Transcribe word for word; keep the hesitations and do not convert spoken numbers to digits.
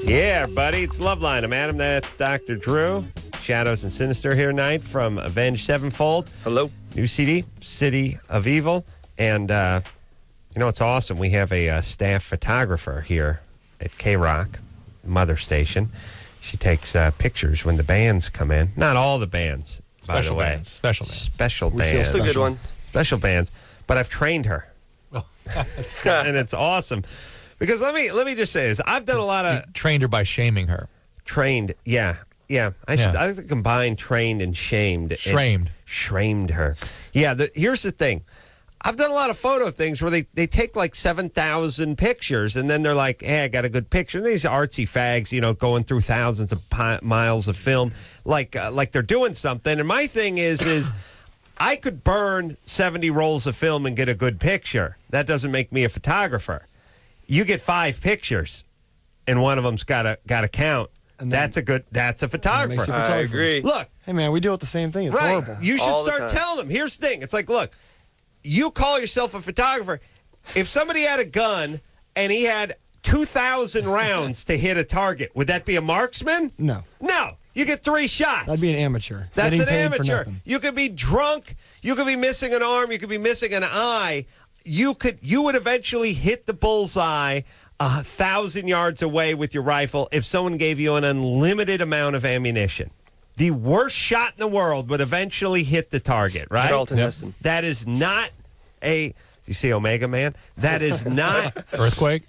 Yeah, buddy, it's Loveline. I'm Adam. That's Doctor Drew. Shadows and Sinister here tonight from Avenged Sevenfold. Hello. New C D, City of Evil. And, uh, you know, it's awesome. We have a uh, staff photographer here at K-Rock, Mother Station. She takes uh, pictures when the bands come in. Not all the bands, by Special the way. bands. Special bands. Special We bands. feel That's a good one. Special bands. But I've trained her. Oh, that's And it's awesome. Because let me let me just say this. I've done a lot of... trained her by shaming her. Trained, yeah. Yeah, I should. Yeah. I think combined trained and shamed. Shamed. Shamed her. Yeah, the, here's the thing. I've done a lot of photo things where they, they take like seven thousand pictures and then they're like, hey, I got a good picture. And these artsy fags, you know, going through thousands of pi- miles of film like uh, like they're doing something. And my thing is, is I could burn seventy rolls of film and get a good picture. That doesn't make me a photographer. You get five pictures and one of them's got to got to count. And then- that's a good, that's a makes photographer. you I photographer. agree. Look, Hey, man, we deal with the same thing. It's right. horrible. You should All the start time. telling them. Here's the thing. It's like, look, you call yourself a photographer. If somebody had a gun and he had two thousand rounds to hit a target, would that be a marksman? No. No. You get three shots. That'd be an amateur. That's Getting an paid for amateur. nothing. You could be drunk. You could be missing an arm. You could be missing an eye. You could. You would eventually hit the bullseye a thousand yards away with your rifle if someone gave you an unlimited amount of ammunition. The worst shot in the world would eventually hit the target, right? Charlton Yep. Heston. That is not a. You see Omega Man? That is not. Earthquake?